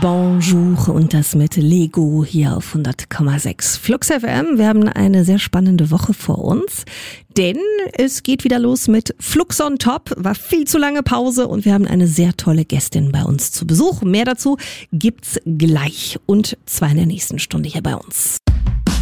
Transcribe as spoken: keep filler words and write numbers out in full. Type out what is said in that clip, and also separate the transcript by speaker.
Speaker 1: Bonjour und das mit Lego hier auf hundert Komma sechs Flux F M. Wir haben eine sehr spannende Woche vor uns, denn es geht wieder los mit Flux on Top. War viel zu lange Pause und wir haben eine sehr tolle Gästin bei uns zu Besuch. Mehr dazu gibt's gleich und zwar in der nächsten Stunde hier bei uns.